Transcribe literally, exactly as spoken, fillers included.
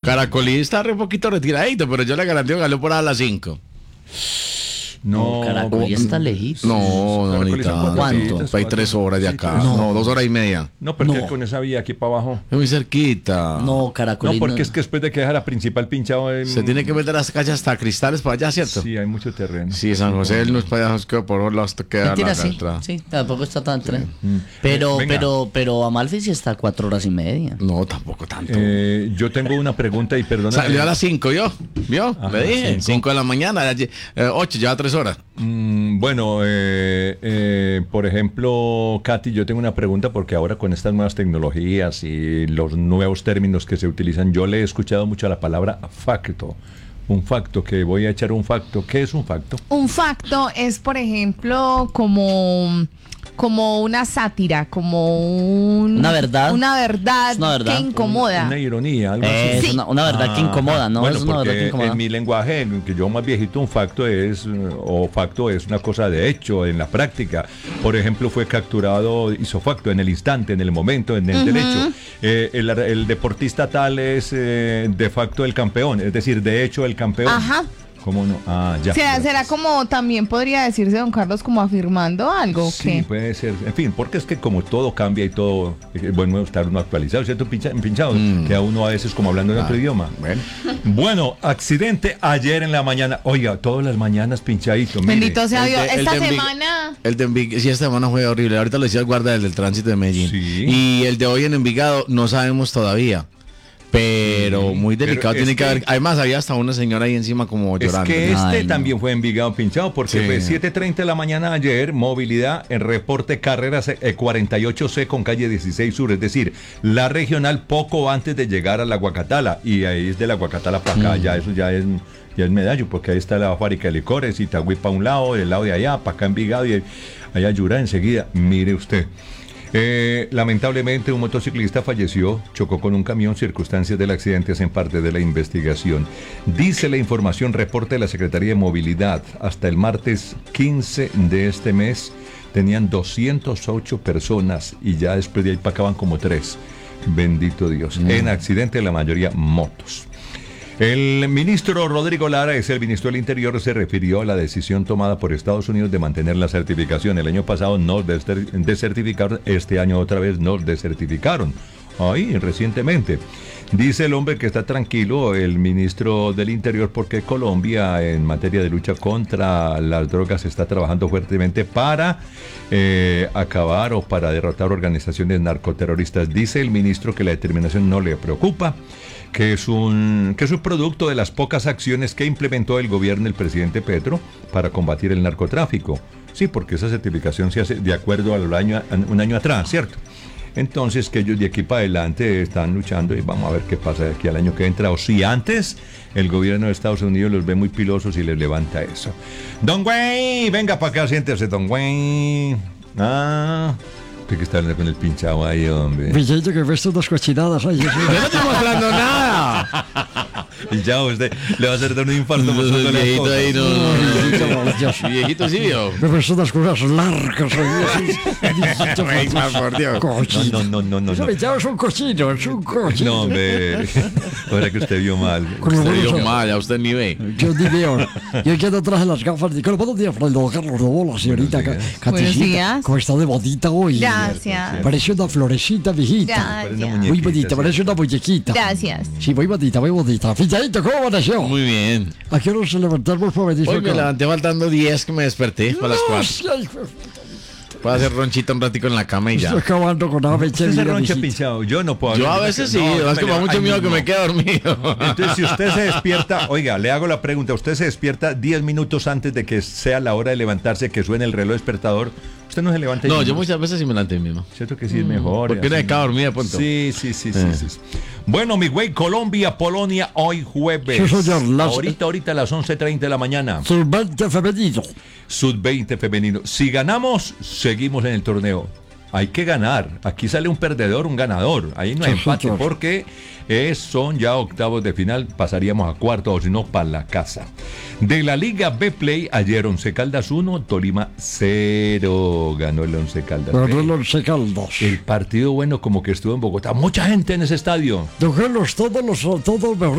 Caracolí está re poquito retiradito, pero yo le garantizo que salió por a las cinco. No, Caracolí está lejito. No, no, Caracolí ni son tanto. ¿Cuánto? Hay tres horas de acá. Sí, No, dos horas y media. No, porque No. con esa vía aquí para abajo. Es muy cerquita. No, Caracolí. No, porque es que después de que deja la principal pinchado en... Se tiene que meter las calles hasta Cristales para allá, ¿cierto? Sí, hay mucho terreno. Sí, San José no es para allá, es que por otro lado hasta queda Mentira, la sí, entrada. sí, tampoco está tan tren. Pero, Venga. pero, pero Amalfi sí está cuatro horas y media. No, tampoco tanto. Eh, yo tengo una pregunta y perdona. Salió a las cinco, ¿yo? ¿Vio? Ajá, Le dije, cinco. cinco de la mañana, ocho, lleva tres horas. Mm, bueno, eh, eh, por ejemplo, Katy, yo tengo una pregunta porque ahora con estas nuevas tecnologías y los nuevos términos que se utilizan, yo le he escuchado mucho la palabra facto. Un facto, que voy a echar un facto. ¿Qué es un facto? Un facto es, por ejemplo, como, como una sátira, como un, Una verdad. Una verdad, Es una verdad. que incomoda. Una ironía, algo Es así. Sí. una, una verdad que incomoda, ¿no? Bueno, es una verdad porque que incomoda. en mi lenguaje, en que yo más viejito, un facto es, eh, o facto es una cosa de hecho, en la práctica. Por ejemplo, fue capturado isofacto, en el instante, en el momento, en el derecho. Eh, el, el deportista tal es eh, de facto el campeón, es decir, de hecho el campeón. Ajá. ¿Cómo no? Ah, ya. ¿Será, ya. será como también podría decirse, don Carlos, como afirmando algo? ¿O Sí, qué? puede ser. En fin, porque es que como todo cambia y todo, es bueno estar uno actualizado, ¿cierto? Pincha, pinchado, Mm. que a uno a veces como hablando en otro Ah, idioma. bueno. Bueno, accidente ayer en la mañana. Oiga, todas las mañanas pinchadito. mire. Bendito sea El Dios. de- el Esta de Envig- semana... El de Envigado, sí, esta semana fue horrible. Ahorita lo decía el guarda del, del tránsito de Medellín. Sí. Y el de hoy en Envigado no sabemos todavía. Pero muy Pero delicado es tiene que que- haber. Además, había hasta una señora ahí encima como Es llorando. que este Ay, no. también fue Envigado pinchado porque Sí. fue siete treinta de la mañana ayer, movilidad en reporte carreras eh, cuarenta y ocho C con calle dieciséis Sur, es decir, la regional poco antes de llegar a la Guacatala, y ahí es de la Guacatala para acá, ya eso ya es ya es Medallo, porque ahí está la fábrica de licores, Itagüí para un lado, del lado de allá, para acá Envigado y allá Yurá enseguida, mire usted. Eh, lamentablemente un motociclista falleció, chocó con un camión, circunstancias del accidente hacen parte de la investigación. Dice la información, reporte de la Secretaría de Movilidad, hasta el martes quince de este mes tenían doscientas ocho personas y ya después de ahí para acá van como tres. Bendito Dios. En accidente la mayoría motos. El ministro Rodrigo Lara, es el ministro del Interior, se refirió a la decisión tomada por Estados Unidos de mantener la certificación. El año pasado nos deser- desertificaron, este año otra vez nos desertificaron. Ahí, recientemente. Dice el hombre que está tranquilo, el ministro del Interior, porque Colombia en materia de lucha contra las drogas está trabajando fuertemente para eh, acabar o para derrotar organizaciones narcoterroristas. Dice el ministro que la determinación no le preocupa, que es un que es un producto de las pocas acciones que implementó el gobierno del presidente Petro para combatir el narcotráfico. Sí, porque esa certificación se hace de acuerdo al año un año atrás, ¿cierto? Entonces que ellos de aquí para adelante están luchando y vamos a ver qué pasa de aquí al año que entra, o si antes el gobierno de Estados Unidos los ve muy pilosos y les levanta eso. Don Güey, venga para acá, siéntese, Don Güey. Ah, usted que está hablando con el pinchado ahí, hombre. Vicente, que ves unas cochinadas ahí. Yo no estoy mostrando nada. Y ya usted le va a hacer dar un infarto. El mostrándole las viejito cosas. ahí no. Viejito, Dios. Viejito sí, vio. Me ves unas cosas largas ahí. Ay, por Dios. Cochino. No, no, no, no, Eso no. me llama, es un cochino, es un cochino. No, hombre. Ahora que usted vio mal. Con los Usted buenos vio ojos. mal, ya usted ni ve. Yo ni veo. Yo quedo atrás de las gafas. Digo, buenos días, Fredo Carlos de Bola, señorita. Buenos días. Ca- Buenos Caticita. días. ¿Cómo está de bonita hoy? Gracias. Parece una florecita, viejita. Parece una Gracias. muñequita, Muy bonita, sí. parece una muñequita. Gracias. Sí, muy bonita, muy bonita. Fichadito, ¿cómo amaneció? Muy bien. ¿A qué hora se levantamos para venir Hoy acá? me levanté faltando diez que me desperté para las cuatro. Ay, Puedo hacer ronchita un ratico en la cama y ya. estoy acabando con ave, che, Usted se mira, roncha mijita. pinchado. Yo no puedo. Yo a hablar. veces sí, No, no es me que me da le- mucho ay, miedo no, que no. me quede dormido. Entonces, si usted se despierta, oiga, le hago la pregunta, usted se despierta diez minutos antes de que sea la hora de levantarse, que suene el reloj despertador, usted no se levanta. No, y- yo muchas veces sí me levanté mismo. Cierto que sí es mejor. Porque y uno así. se queda dormido de pronto. Sí, sí, sí, sí, Eh. sí, sí. Bueno, mi güey, Colombia, Polonia, hoy jueves. Sí, señor, las- Ahorita, ahorita a las once treinta de la mañana. Sub-veinte femenino. Sub veinte femenino. Si ganamos, seguimos en el torneo. Hay que ganar. Aquí sale un perdedor, un ganador. Ahí no hay Sí, empate señor. porque eh, son ya octavos de final. Pasaríamos a cuartos o si no, para la casa. De la Liga B Play, ayer Once Caldas uno, Tolima cero. Ganó el Once Caldas. Ganó el B. Once Caldas. El partido bueno como que estuvo en Bogotá. Mucha gente en ese estadio. Don Carlos, todos los, todos, mejor